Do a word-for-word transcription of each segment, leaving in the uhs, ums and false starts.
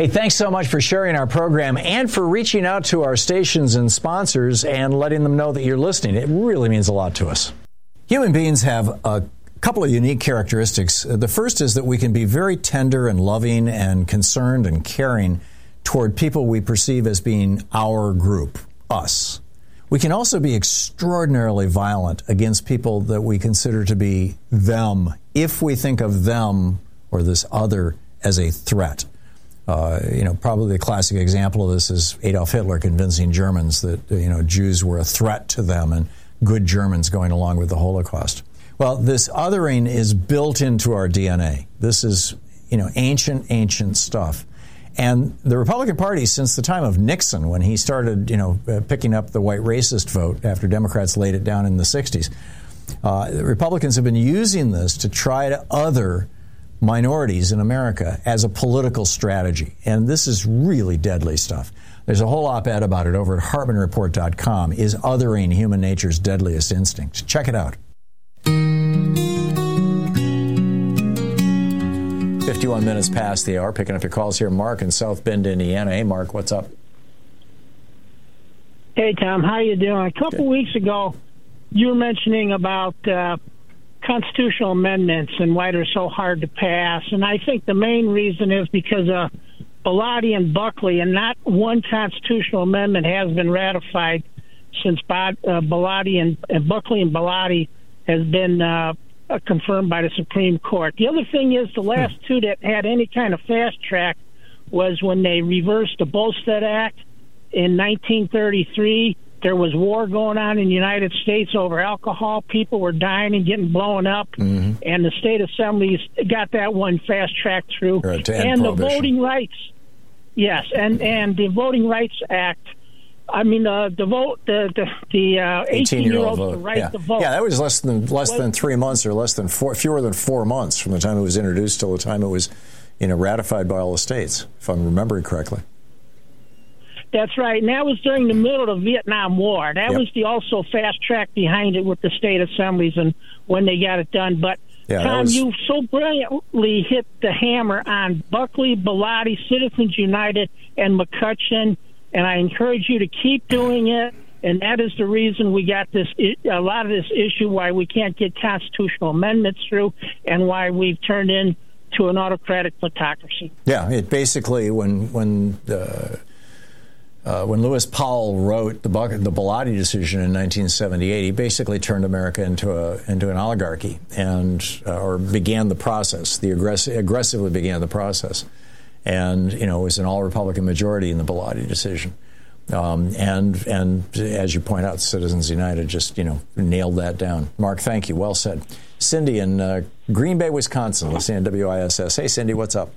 Hey, thanks so much for sharing our program and for reaching out to our stations and sponsors and letting them know that you're listening. It really means a lot to us. Human beings have a couple of unique characteristics. The first is that we can be very tender and loving and concerned and caring toward people we perceive as being our group, us. We can also be extraordinarily violent against people that we consider to be them, if we think of them or this other as a threat. Uh, you know, probably the classic example of this is Adolf Hitler convincing Germans that, you know, Jews were a threat to them and good Germans going along with the Holocaust. Well, this othering is built into our D N A. This is, you know, ancient, ancient stuff. And the Republican Party, since the time of Nixon, when he started, you know, uh, picking up the white racist vote after Democrats laid it down in the sixties, uh, the Republicans have been using this to try to other minorities in America as a political strategy. And this is really deadly stuff. There's a whole op-ed about it over at Hartman Report dot com. Is othering human nature's deadliest instinct? Check it out. fifty-one minutes past the hour. Picking up your calls here. Mark in South Bend, Indiana. Hey, Mark, what's up? Hey, Tom. How you doing? A couple Good. weeks ago, you were mentioning about uh, constitutional amendments and why they're so hard to pass. And I think the main reason is because of Bellotti and Buckley, and not one constitutional amendment has been ratified since Bod, uh, Bellotti and, and Buckley and Bellotti has been uh, confirmed by the Supreme Court. The other thing is the last hmm. two that had any kind of fast track was when they reversed the Volstead Act in nineteen thirty-three. There was war going on in the United States over alcohol. People were dying and getting blown up. Mm-hmm. And the state assemblies got that one fast tracked through. Right, to end and the prohibition. Voting Rights, yes, and, and the Voting Rights Act. I mean, uh, the vote, the the, the uh, eighteen-year-olds the right yeah. to vote. Yeah, that was less than less well, than three months, or less than four, fewer than four months from the time it was introduced till the time it was, you know, ratified by all the states, if I'm remembering correctly. That's right, and that was during the middle of the Vietnam War. That yep. was the also fast track behind it with the state assemblies and when they got it done. But yeah, Tom, was... you so brilliantly hit the hammer on Buckley, Bellotti, Citizens United, and McCutcheon, and I encourage you to keep doing it. And that is the reason we got this, a lot of this issue, why we can't get constitutional amendments through, and why we've turned into an autocratic plutocracy. Yeah, it basically, when when uh, uh, when Lewis Powell wrote the Buc- the Bellotti decision in nineteen seventy-eight, he basically turned America into a into an oligarchy, and uh, or began the process. The aggress- aggressively began the process, and you know it was an all Republican majority in the Bellotti decision. Um, and and as you point out, Citizens United just, you know, nailed that down. Mark, thank you. Well said. Cindy in uh, Green Bay, Wisconsin, listening to W I S S. Hey, Cindy, what's up?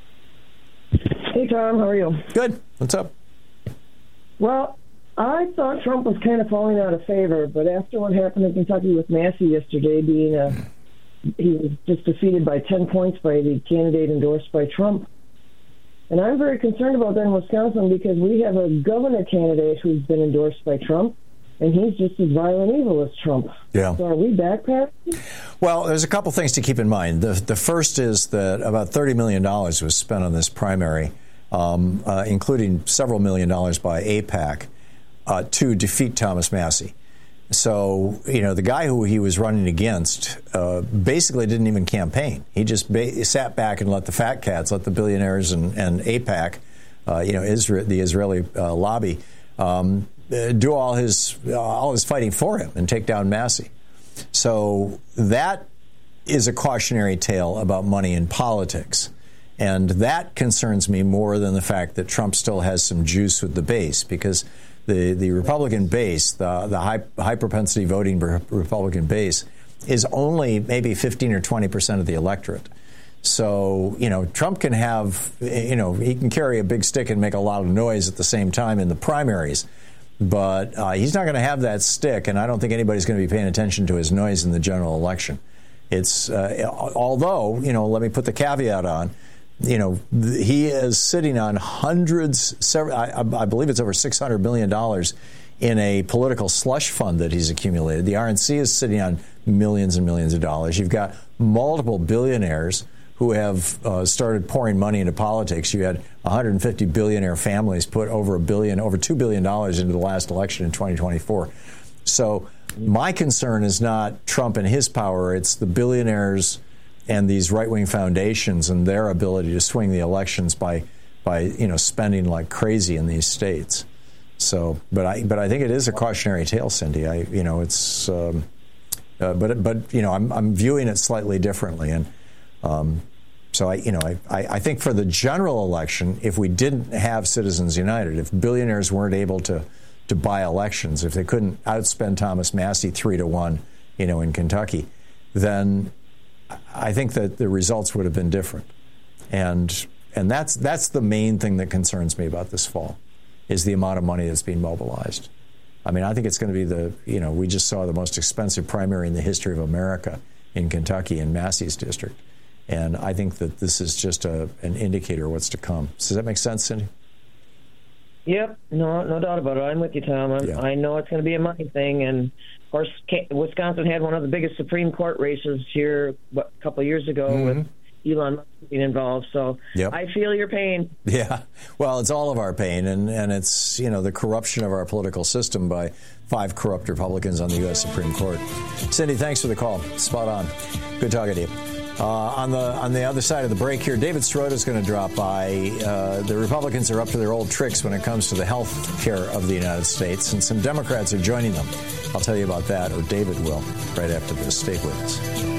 Hey, Tom, how are you? Good. What's up? Well, I thought Trump was kind of falling out of favor, but after what happened in Kentucky with Massey yesterday, being a, he was just defeated by ten points by the candidate endorsed by Trump. And I'm very concerned about that in Wisconsin because we have a governor candidate who's been endorsed by Trump, and he's just as violent evil as Trump. Yeah. So are we backpacking? Well, there's a couple things to keep in mind. The the first is that about thirty million dollars was spent on this primary, um, uh, including several million dollars by AIPAC, uh, to defeat Thomas Massey. So, you know, the guy who he was running against uh, basically didn't even campaign. He just ba- sat back and let the fat cats, let the billionaires and, and AIPAC, uh, you know, Israel, the Israeli uh, lobby, um, uh, do all his uh, all his fighting for him and take down Massey. So that is a cautionary tale about money in politics. And that concerns me more than the fact that Trump still has some juice with the base, because The the Republican base, the the high high propensity voting Republican base, is only maybe fifteen or twenty percent of the electorate. So, you know, Trump can have, you know, he can carry a big stick and make a lot of noise at the same time in the primaries, but uh, he's not going to have that stick, and I don't think anybody's going to be paying attention to his noise in the general election. It's uh, although, you know, let me put the caveat on. You know, he is sitting on hundreds, several, I, I believe it's over six hundred million dollars in a political slush fund that he's accumulated. The R N C is sitting on millions and millions of dollars. You've got multiple billionaires who have uh, started pouring money into politics. You had one hundred fifty billionaire families put over a billion, over two billion dollars into the last election in twenty twenty-four. So my concern is not Trump and his power. It's the billionaires and these right-wing foundations and their ability to swing the elections by, by you know, spending like crazy in these states. So, but I, but I think it is a cautionary tale, Cindy. I, you know, it's, um, uh, but, but you know, I'm, I'm viewing it slightly differently, and um, so I, you know, I, I think for the general election, if we didn't have Citizens United, if billionaires weren't able to to buy elections, if they couldn't outspend Thomas Massie three to one, you know, in Kentucky, then I think that the results would have been different. And and that's that's the main thing that concerns me about this fall, is the amount of money that's being mobilized. I mean, I think it's going to be the, you know, we just saw the most expensive primary in the history of America in Kentucky in Massey's district. And I think that this is just a, an indicator of what's to come. Does that make sense, Cindy? Yep, no, no doubt about it. I'm with you, Tom. I'm, yeah. I know it's going to be a money thing, and of course, Wisconsin had one of the biggest Supreme Court races here what, a couple of years ago mm-hmm. with Elon Musk being involved. So yep. I feel your pain. Yeah, well, it's all of our pain, and and it's you know the corruption of our political system by five corrupt Republicans on the U S Supreme Court. Cindy, thanks for the call. Spot on. Good talking to you. Uh, on the on the other side of the break here, David Sirota is going to drop by. Uh, the Republicans are up to their old tricks when it comes to the health care of the United States, and some Democrats are joining them. I'll tell you about that, or David will, right after this. Stay with us.